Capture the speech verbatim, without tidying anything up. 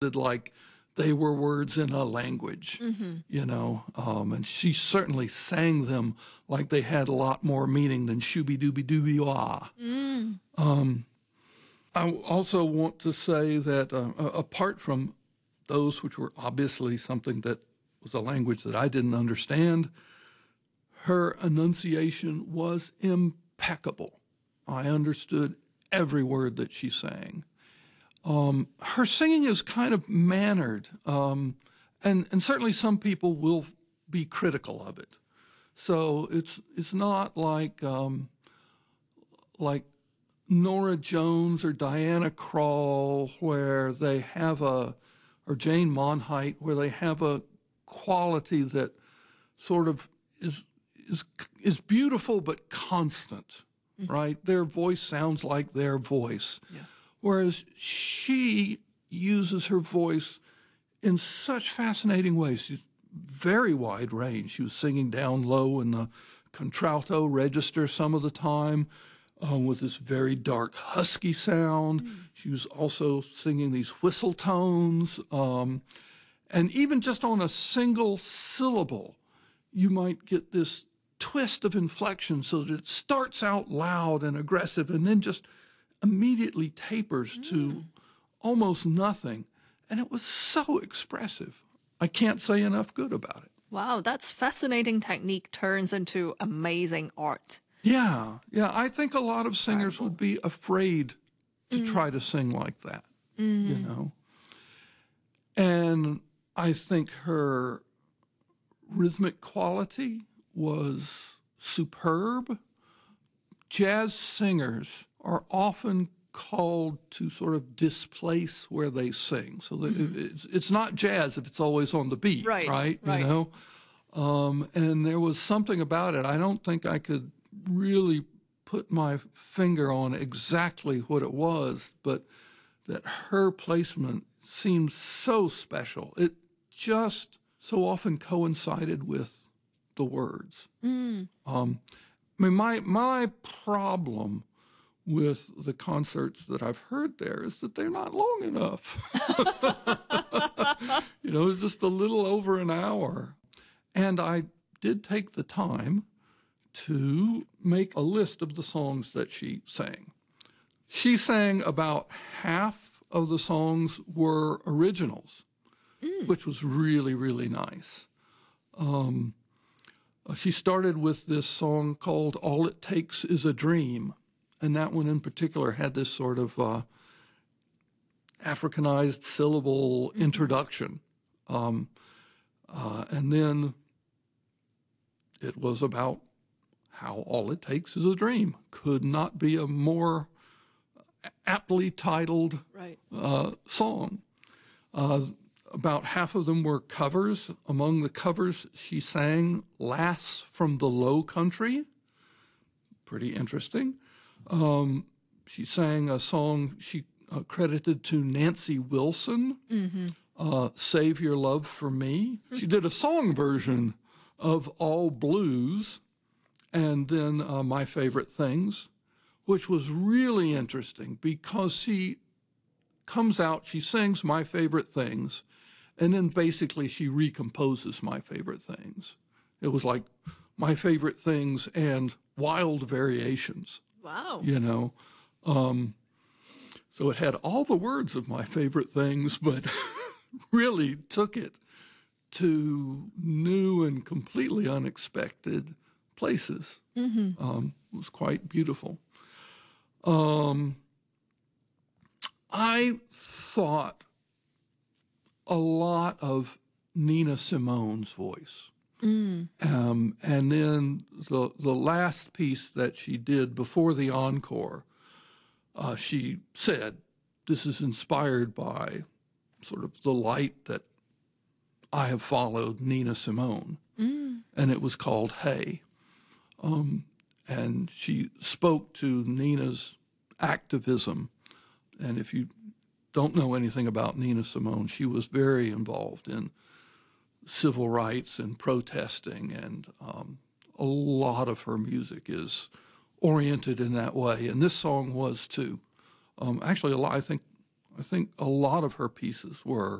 like they were words in a language, mm-hmm. you know, um, and she certainly sang them like they had a lot more meaning than shooby-dooby-dooby-wah. Mm. Um, I also want to say that uh, apart from those which were obviously something that was a language that I didn't understand, her enunciation was impeccable. I understood every word that she sang. Um, her singing is kind of mannered, um, and, and certainly some people will be critical of it. So it's it's not like um, like Nora Jones or Diana Krall, where they have a, or Jane Monheit, where they have a quality that sort of is is is beautiful but constant, mm-hmm. right? Their voice sounds like their voice. Yeah. Whereas she uses her voice in such fascinating ways. She's very wide range. She was singing down low in the contralto register some of the time uh, with this very dark, husky sound. Mm. She was also singing these whistle tones. Um, and even just on a single syllable, you might get this twist of inflection so that it starts out loud and aggressive and then just immediately tapers mm. to almost nothing. And it was so expressive. I can't say enough good about it. Wow, that's fascinating technique turns into amazing art. Yeah, yeah. I think a lot of singers Incredible. Would be afraid to mm. try to sing like that, mm. you know. And I think her rhythmic quality was superb. Jazz singers are often called to sort of displace where they sing. So mm-hmm. it's, it's not jazz if it's always on the beat, right? right? right. You know? Um, and there was something about it. I don't think I could really put my finger on exactly what it was, but that her placement seemed so special. It just so often coincided with the words. Mm. Um, I mean, my my problem with the concerts that I've heard there is that they're not long enough. You know, it's just a little over an hour. And I did take the time to make a list of the songs that she sang. She sang about half of the songs were originals, mm. which was really, really nice. Um, she started with this song called All It Takes Is a Dream. And that one in particular had this sort of uh, Africanized syllable mm-hmm. introduction. Um, uh, and then it was about how all it takes is a dream. Could not be a more aptly titled right. uh, song. Uh, about half of them were covers. Among the covers, she sang Lass from the Low Country. Pretty interesting. Um, she sang a song she uh, credited to Nancy Wilson, mm-hmm. uh, Save Your Love for Me. Mm-hmm. She did a song version of All Blues and then uh, My Favorite Things, which was really interesting because she comes out, she sings My Favorite Things, and then basically she recomposes My Favorite Things. It was like My Favorite Things and Wild Variations. Wow. You know, um, so it had all the words of My Favorite Things, but really took it to new and completely unexpected places. Mm-hmm. Um, it was quite beautiful. Um, I thought a lot of Nina Simone's voice. Mm. Um, and then the the last piece that she did before the encore, uh, she said, this is inspired by sort of the light that I have followed Nina Simone. Mm. And it was called Hey. Um, and she spoke to Nina's activism. And if you don't know anything about Nina Simone, she was very involved in civil rights and protesting, and um, a lot of her music is oriented in that way. And this song was too. Um, actually, a lot, I think I think a lot of her pieces were